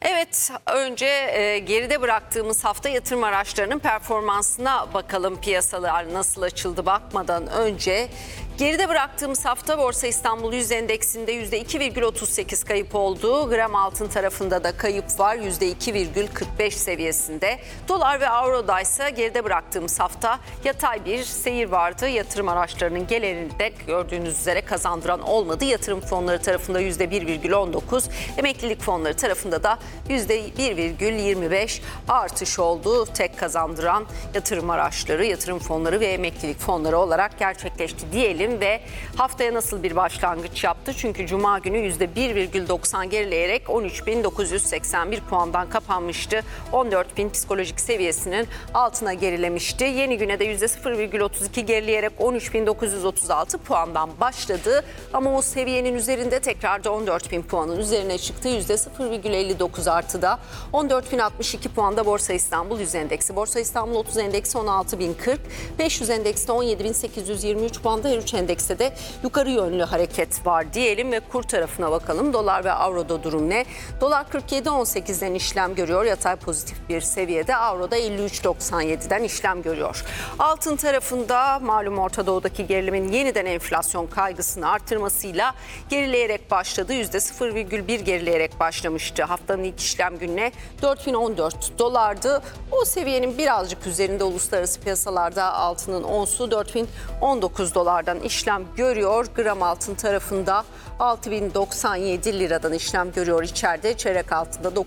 Evet, önce geride bıraktığımız hafta yatırım araçlarının performansına bakalım. Piyasalar nasıl açıldı bakmadan önce. Geride bıraktığımız hafta Borsa İstanbul Yüz Endeksinde %2,38 kayıp oldu. Gram altın tarafında da kayıp var, %2,45 seviyesinde. Dolar ve Avro'da ise geride bıraktığımız hafta yatay bir seyir vardı. Yatırım araçlarının genelinde gördüğünüz üzere kazandıran olmadı. Yatırım fonları tarafında %1,19, emeklilik fonları tarafında da %1,25 artış oldu. Tek kazandıran yatırım araçları, yatırım fonları ve emeklilik fonları olarak gerçekleşti diyelim ve haftaya nasıl bir başlangıç yaptı? Çünkü Cuma günü %1,90 gerileyerek 13.981 puandan kapanmıştı. 14.000 psikolojik seviyesinin altına gerilemişti. Yeni güne de %0,32 gerileyerek 13.936 puandan başladı. Ama o seviyenin üzerinde tekrar da 14.000 puanın üzerine çıktı. %0,59 artıda 14.062 puanda Borsa İstanbul Yüz Endeksi. Borsa İstanbul 30 Endeksi 16.040, 500 Endeksi 17.823 puanda, her üç endekste de yukarı yönlü hareket var diyelim ve kur tarafına bakalım. Dolar ve Avro'da durum ne? Dolar 47.18'den işlem görüyor. Yatay pozitif bir seviyede. Avro'da 53.97'den işlem görüyor. Altın tarafında malum Orta Doğu'daki gerilimin yeniden enflasyon kaygısını artırmasıyla gerileyerek başladı. %0,1 gerileyerek başlamıştı. Haftanın ilk işlem gününe 4014 dolardı. O seviyenin birazcık üzerinde uluslararası piyasalarda altının onsu 4019 dolardan işlem görüyor. Gram altın tarafında 6097 liradan işlem görüyor içeride. Çeyrek altında